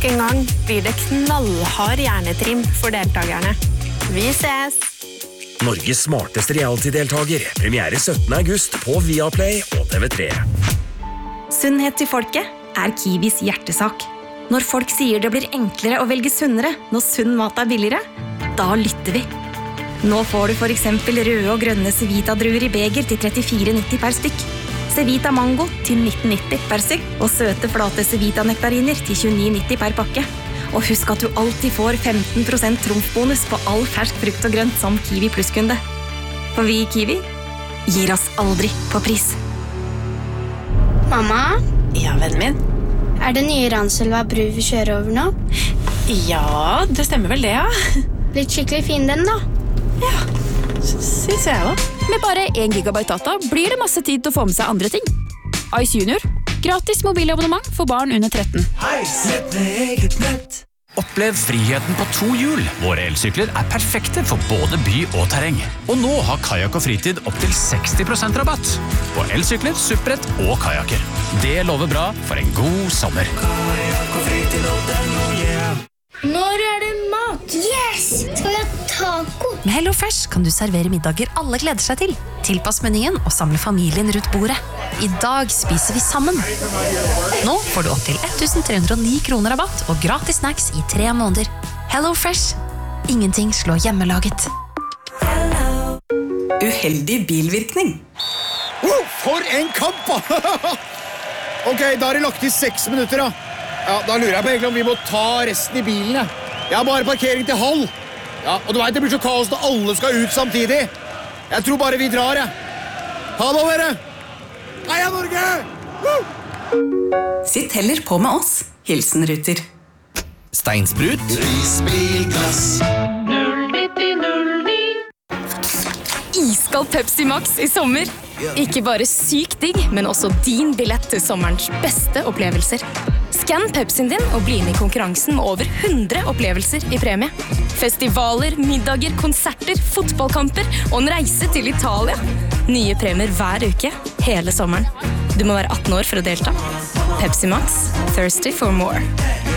Nok en gang blir det knallhard hjernetrim for deltakerne. Vi ses! Norges smarteste reality-deltager. Premiere 17. august på Viaplay og TV3. Sunnhet til folket Kiwis hjertesak. Når folk sier det blir enklere å velge sunnere når sunn mat billigere, da lytter vi. Nå får du for eksempel røde og grønne Cevita-druer i beger til 34,90 per stykk. Cevita Mango til 19,90 per stykk, og søte flate Cevita-nektariner til 29,90 per pakke. Og husk at du alltid får 15% trumfbonus på all fersk frukt og grønt som Kiwi Plus-kunde. For vi i Kiwi gir oss aldri på pris. Mamma? Ja, vennen min? Det nye Ranselva bru vi kjører over nå? Ja, det stemmer vel det, ja. Blitt skikkelig fin den da? Ja, synes jeg også. Med bare 1 gigabyte data blir det masse tid til å få med seg andre ting. Ice Junior. Gratis mobilabonnement for barn under 13. Nett med eget nett. Opplev friheten på 2 hjul. Våre elsykler perfekte for både by og terreng. Og nå har Kayak og Fritid opp til 60% rabatt på elsykler, supprett og kajakker. Det lover bra for en god sommer. Kayak og Fritid.no, yeah. Når det mat? Yes! Skal vi ha taco? Med HelloFresh kan du servere middager alle gleder seg til. Tilpass menyen og samle familien rundt bordet. I dag spiser vi sammen. Nå får du opp til 1309 kroner rabatt og gratis snacks i 3 måneder. HelloFresh. Ingenting slår hjemmelaget. Uheldig bilvirkning. For en kamp! Ok, da har det lagt i 6 minutter da. Ja, da lurer jeg på egentlig om vi må ta resten i bilen. Jeg har bare parkering til halv. Ja, og du vet, det blir så kaos når alle skal ut samtidig. Jeg tror bare vi drar, Ha det, dere! Heia Norge! Sitt heller på med oss. Hilsen Ruter. Steinsprut. Isbilglass. 09009. Iskald Pepsi Max i sommer. Ikke bare sykt digg, men også din billett til sommerens beste opplevelser. Skann Pepsien din og bli med i konkurransen med over 100 opplevelser i premie. Festivaler, middager, konserter, fotballkamper og en reise til Italia. Nye premier hver uke, hele sommeren. Du må være 18 år for å delta. Pepsi Max, thirsty for more.